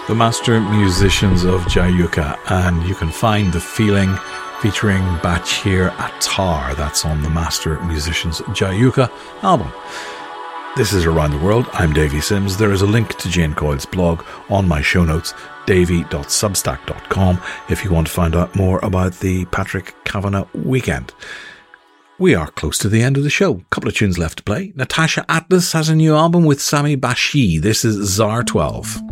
The Master Musicians of Jayuka, and you can find The Feeling featuring Bachir Attar. That's on the Master Musicians Jayuka album. This is Around the World. I'm Davy Sims. There is a link to Jane Coyle's blog on my show notes, davy.substack.com, if you want to find out more about the Patrick Kavanagh weekend. We are close to the end of the show. A couple of tunes left to play. Natasha Atlas has a new album with Sami Bashi. This is Tsar 12.